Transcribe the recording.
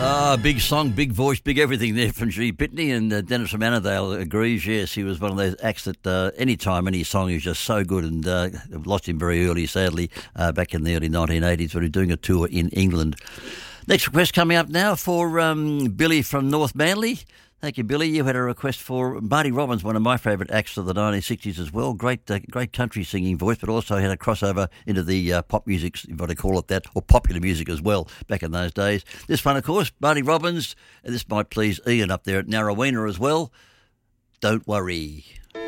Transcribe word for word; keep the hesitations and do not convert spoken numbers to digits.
Ah, big song, big voice, big everything there from G. Pitney, and uh, Dennis from Annandale agrees. Yes, he was one of those acts that uh, any time, any song, he was just so good, and uh, lost him very early, sadly, uh, back in the early nineteen eighties when he was doing a tour in England. Next request coming up now for um, Billy from North Manly. Thank you, Billy. You had a request for Marty Robbins, one of my favourite acts of the nineteen sixties as well. Great uh, great country singing voice, but also had a crossover into the uh, pop music, if you want to call it that, or popular music as well back in those days. This one, of course, Marty Robbins, and this might please Ian up there at Narrowena as well. Don't Worry.